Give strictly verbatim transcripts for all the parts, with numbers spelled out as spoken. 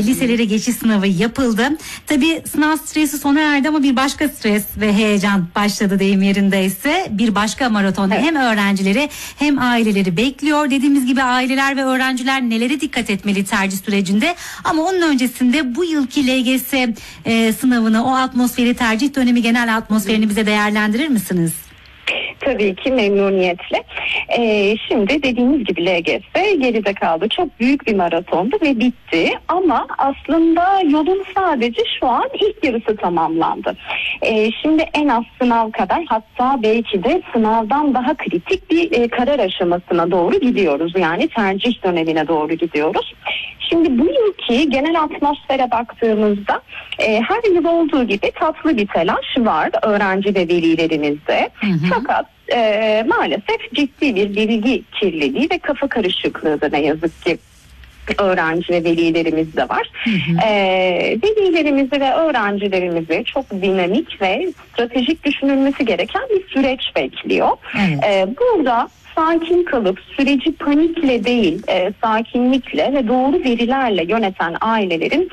liselere geçiş sınavı yapıldı. Tabii sınav stresi sona erdi ama bir başka stres ve heyecan başladı deyim yerindeyse. Bir başka maraton evet. hem öğrencileri hem aileleri bekliyor. Dediğimiz gibi aileler ve öğrenciler nelere dikkat etmeli tercih sürecinde. Ama onun öncesinde bu yılki L G S e, sınavını, o atmosferi, tercih dönemi genel atmosferini bize değerlendirir misiniz? Tabii ki memnuniyetle. Ee, şimdi dediğimiz gibi L G S geride kaldı. Çok büyük bir maratondu ve bitti. Ama aslında yolun sadece şu an ilk yarısı tamamlandı. Ee, şimdi en az sınav kadar, hatta belki de sınavdan daha kritik bir e, karar aşamasına doğru gidiyoruz. Yani tercih dönemine doğru gidiyoruz. Şimdi bu yılki genel atmosfere baktığımızda e, her yıl olduğu gibi tatlı bir telaş var öğrenci ve velilerimizde. Hı hı. Fakat e, maalesef ciddi bir bilgi kirliliği ve kafa karışıklığı da ne yazık ki öğrenci ve velilerimizde var. Hı hı. E, velilerimizi ve öğrencilerimizi çok dinamik ve stratejik düşünülmesi gereken bir süreç bekliyor. Evet. E, burada sakin kalıp süreci panikle değil, e, sakinlikle ve doğru verilerle yöneten ailelerin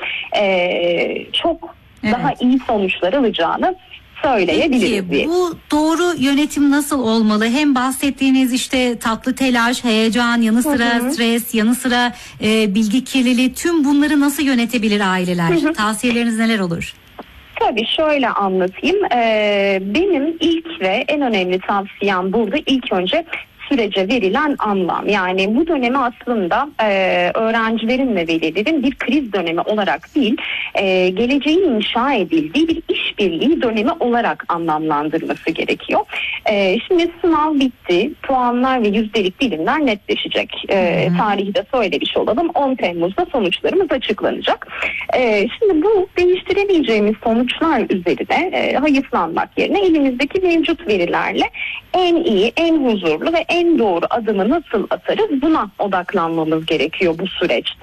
e, çok evet. daha iyi sonuçlar alacağını söyleyebiliriz. Peki bu doğru yönetim nasıl olmalı? Hem bahsettiğiniz işte tatlı telaş, heyecan, yanı sıra hı hı. stres, yanı sıra e, bilgi kirliliği, tüm bunları nasıl yönetebilir aileler? Hı hı. Tavsiyeleriniz neler olur? Tabii şöyle anlatayım. Ee, benim ilk ve en önemli tavsiyem burada ilk önce sürece verilen anlam. Yani bu dönemi aslında e, öğrencilerin ve velilerin bir kriz dönemi olarak değil, e, geleceğin inşa edildiği bir işbirliği dönemi olarak anlamlandırması gerekiyor. E, şimdi sınav bitti, puanlar ve yüzdelik dilimler netleşecek. E, tarihi de söylemiş olalım, on Temmuz'da sonuçlarımız açıklanacak. E, şimdi bu değiştiremeyeceğimiz sonuçlar üzerine e, hayıflanmak yerine elimizdeki mevcut verilerle en iyi, en huzurlu ve en en doğru adımı nasıl atarız, buna odaklanmamız gerekiyor bu süreçte.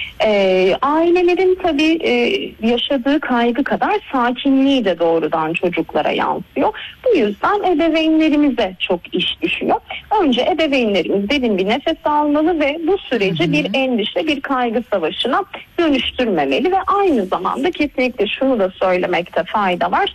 Ee, ailelerin tabii e, yaşadığı kaygı kadar sakinliği de doğrudan çocuklara yansıyor. Bu yüzden ebeveynlerimize çok iş düşüyor. Önce ebeveynlerimiz derin bir nefes almalı ve bu süreci bir endişe, bir kaygı savaşına dönüştürmemeli ve aynı zamanda kesinlikle şunu da söylemekte fayda var.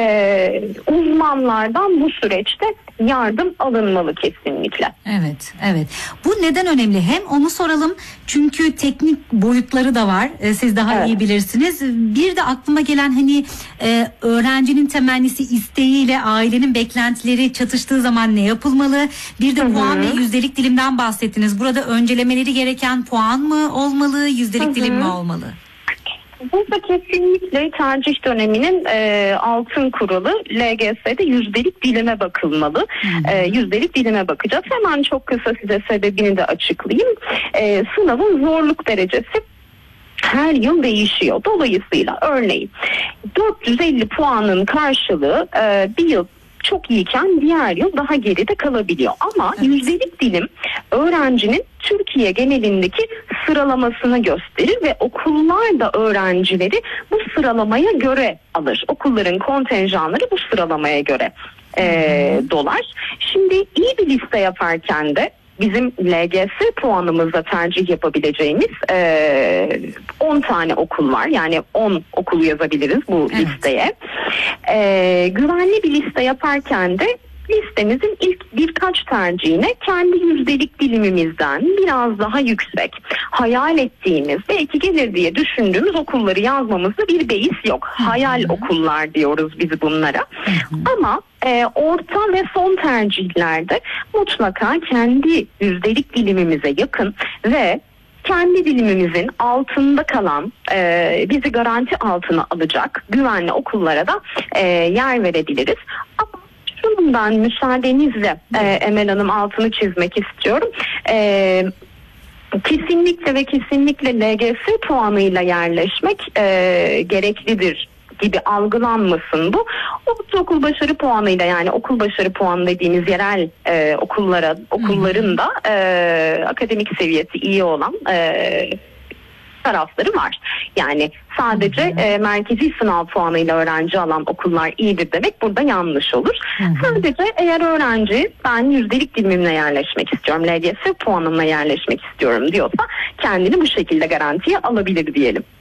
Ee, uzmanlardan bu süreçte yardım alınmalı kesinlikle. Evet, evet. Bu neden önemli? Hem onu soralım çünkü teknik boyutları da var. Ee, siz daha evet. iyi bilirsiniz. Bir de aklıma gelen hani e, öğrencinin temennisi, isteğiyle ailenin beklentileri çatıştığı zaman ne yapılmalı? Bir de Hı-hı. puan ve yüzdelik dilimden bahsettiniz. Burada öncelemeleri gereken puan mı olmalı, yüzdelik Hı-hı. dilim mi olmalı? Burada kesinlikle tercih döneminin e, altın kuralı L G S'de yüzdelik dilime bakılmalı. E, yüzdelik dilime bakacağız. Hemen çok kısa size sebebini de açıklayayım. E, sınavın zorluk derecesi her yıl değişiyor. Dolayısıyla örneğin dört yüz elli puanın karşılığı e, bir yıl çok iyiyken diğer yıl daha geride kalabiliyor. Ama evet. yüzdelik dilim öğrencinin Türkiye genelindeki sıralamasını gösterir ve okullar da öğrencileri bu sıralamaya göre alır. Okulların kontenjanları bu sıralamaya göre e, dolar. Şimdi iyi bir liste yaparken de bizim L G S puanımızda tercih yapabileceğimiz e, on tane okul var. Yani on okulu yazabiliriz bu evet. listeye. E, güvenli bir liste yaparken de listemizin ilk birkaç tercihine kendi yüzdelik dilimimizden biraz daha yüksek, hayal ettiğimiz, belki gelir diye düşündüğümüz okulları yazmamızda bir beis yok. Hayal Hı-hı. okullar diyoruz biz bunlara. Hı-hı. Ama e, orta ve son tercihlerde mutlaka kendi yüzdelik dilimimize yakın ve kendi dilimimizin altında kalan, e, bizi garanti altına alacak güvenli okullara da e, yer verebiliriz. Ama şundan müsaadenizle e, Emel Hanım altını çizmek istiyorum. E, kesinlikle ve kesinlikle L G S puanıyla yerleşmek e, gereklidir gibi algılanmasın bu. Ortaokul başarı puanıyla, yani okul başarı puanı dediğimiz yerel e, okullara, okulların da e, akademik seviyesi iyi olan e, tarafları var. Yani sadece e, merkezi sınav puanıyla öğrenci alan okullar iyidir demek burada yanlış olur. Hı hı. Sadece eğer öğrenci ben yüzdelik dilimimle yerleşmek istiyorum, L G S puanımla yerleşmek istiyorum diyorsa kendini bu şekilde garantiye alabilir diyelim.